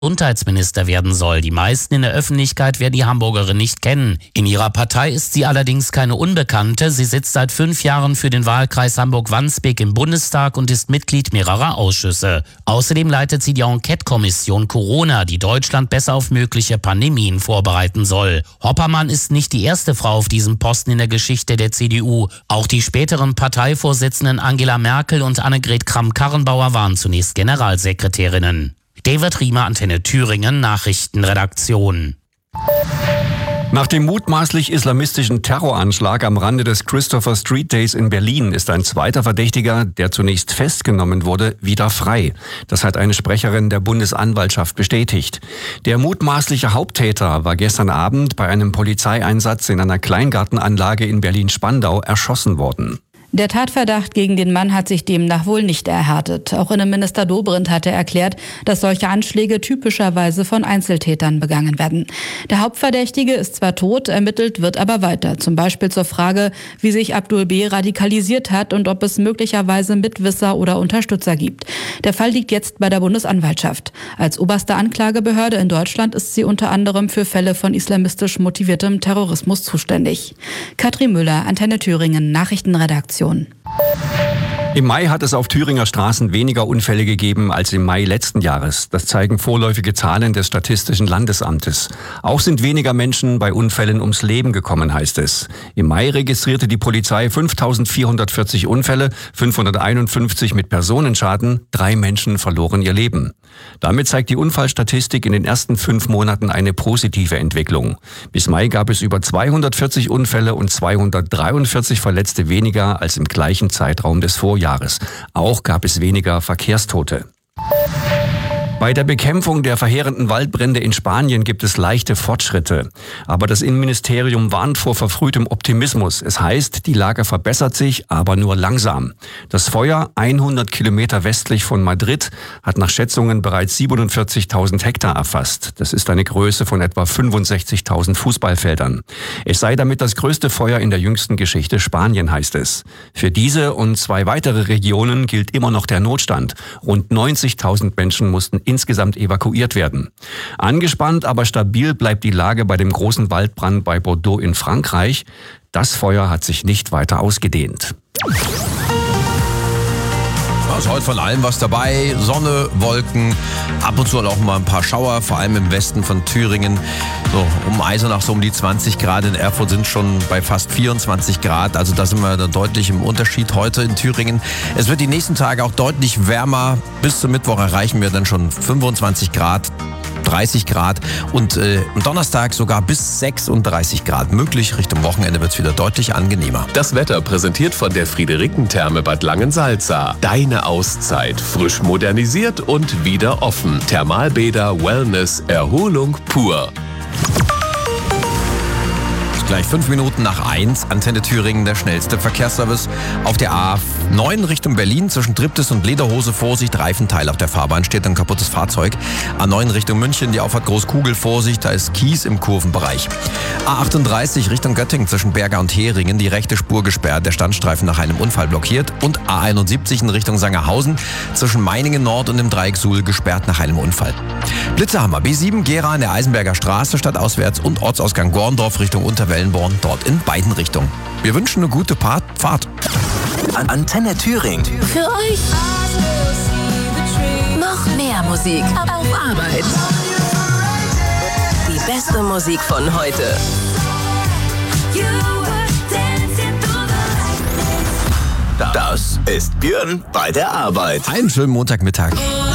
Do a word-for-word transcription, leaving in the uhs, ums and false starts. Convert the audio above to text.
Gesundheitsminister werden soll. Die meisten in der Öffentlichkeit werden die Hamburgerin nicht kennen. In ihrer Partei ist sie allerdings keine Unbekannte. Sie sitzt seit fünf Jahren für den Wahlkreis Hamburg-Wandsbek im Bundestag und ist Mitglied mehrerer Ausschüsse. Außerdem leitet sie die Enquete-Kommission Corona, die Deutschland besser auf mögliche Pandemien vorbereiten soll. Hoppermann ist nicht die erste Frau auf diesem Posten in der Geschichte der C D U. Auch die späteren Parteivorsitzenden Angela Merkel und Annegret Kramp-Karrenbauer waren zunächst Generalsekretärinnen. David Riemer, Antenne Thüringen, Nachrichtenredaktion. Nach dem mutmaßlich islamistischen Terroranschlag am Rande des Christopher Street Days in Berlin ist ein zweiter Verdächtiger, der zunächst festgenommen wurde, wieder frei. Das hat eine Sprecherin der Bundesanwaltschaft bestätigt. Der mutmaßliche Haupttäter war gestern Abend bei einem Polizeieinsatz in einer Kleingartenanlage in Berlin-Spandau erschossen worden. Der Tatverdacht gegen den Mann hat sich demnach wohl nicht erhärtet. Auch Innenminister Dobrindt hatte erklärt, dass solche Anschläge typischerweise von Einzeltätern begangen werden. Der Hauptverdächtige ist zwar tot, ermittelt wird aber weiter. Zum Beispiel zur Frage, wie sich Abdul B. radikalisiert hat und ob es möglicherweise Mitwisser oder Unterstützer gibt. Der Fall liegt jetzt bei der Bundesanwaltschaft. Als oberste Anklagebehörde in Deutschland ist sie unter anderem für Fälle von islamistisch motiviertem Terrorismus zuständig. Katrin Müller, Antenne Thüringen, Nachrichtenredaktion. Im Mai hat es auf Thüringer Straßen weniger Unfälle gegeben als im Mai letzten Jahres. Das zeigen vorläufige Zahlen des Statistischen Landesamtes. Auch sind weniger Menschen bei Unfällen ums Leben gekommen, heißt es. Im Mai registrierte die Polizei fünftausendvierhundertvierzig Unfälle, fünfhunderteinundfünfzig mit Personenschaden, drei Menschen verloren ihr Leben. Damit zeigt die Unfallstatistik in den ersten fünf Monaten eine positive Entwicklung. Bis Mai gab es über zweihundertvierzig Unfälle und zweihundertdreiundvierzig Verletzte weniger als im gleichen Zeitraum des Vorjahres. Auch gab es weniger Verkehrstote. Bei der Bekämpfung der verheerenden Waldbrände in Spanien gibt es leichte Fortschritte. Aber das Innenministerium warnt vor verfrühtem Optimismus. Es heißt, die Lage verbessert sich, aber nur langsam. Das Feuer, hundert Kilometer westlich von Madrid, hat nach Schätzungen bereits siebenundvierzigtausend Hektar erfasst. Das ist eine Größe von etwa fünfundsechzigtausend Fußballfeldern. Es sei damit das größte Feuer in der jüngsten Geschichte Spanien, heißt es. Für diese und zwei weitere Regionen gilt immer noch der Notstand. Rund neunzigtausend Menschen mussten insgesamt evakuiert werden. Angespannt, aber stabil bleibt die Lage bei dem großen Waldbrand bei Bordeaux in Frankreich. Das Feuer hat sich nicht weiter ausgedehnt. Also heute von allem was dabei. Sonne, Wolken, ab und zu auch mal ein paar Schauer, vor allem im Westen von Thüringen. So, um Eisenach so um die zwanzig Grad. In Erfurt sind schon bei fast vierundzwanzig Grad. Also da sind wir dann deutlich im Unterschied heute in Thüringen. Es wird die nächsten Tage auch deutlich wärmer. Bis zum Mittwoch erreichen wir dann schon fünfundzwanzig Grad. dreißig Grad und äh, am Donnerstag sogar bis sechsunddreißig Grad möglich. Richtung Wochenende wird es wieder deutlich angenehmer. Das Wetter präsentiert von der Friederikentherme Bad Langensalza. Deine Auszeit, frisch modernisiert und wieder offen. Thermalbäder, Wellness, Erholung pur. Gleich fünf Minuten nach eins, Antenne Thüringen, der schnellste Verkehrsservice. Auf der A neun Richtung Berlin zwischen Triptis und Lederhose, Vorsicht, Reifenteil auf der Fahrbahn, steht ein kaputtes Fahrzeug. A neun Richtung München, die Auffahrt Großkugel, Vorsicht, da ist Kies im Kurvenbereich. A achtunddreißig Richtung Göttingen zwischen Berger und Heringen, die rechte Spur gesperrt, der Standstreifen nach einem Unfall blockiert. Und A einundsiebzig in Richtung Sangerhausen zwischen Meiningen Nord und dem Dreieck Suhl gesperrt nach einem Unfall. Blitzehammer, B sieben, Gera an der Eisenberger Straße, stadtauswärts und Ortsausgang Gorndorf Richtung Unterwellenborn, dort in beiden Richtungen. Wir wünschen eine gute Fahrt. Antenne Thüringen. Für euch noch mehr Musik auf Arbeit. Die beste Musik von heute. Das ist Björn bei der Arbeit. Einen schönen Montagmittag.